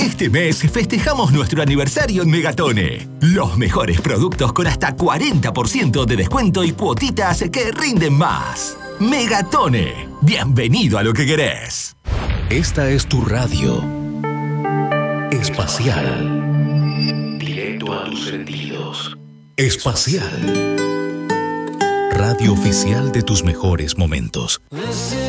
Este mes festejamos nuestro aniversario en Megatone. Los mejores productos con hasta 40% de descuento y cuotitas que rinden más. Megatone. Bienvenido a lo que querés. Esta es tu radio. Espacial. Directo a tus sentidos. Espacial. Radio oficial de tus mejores momentos.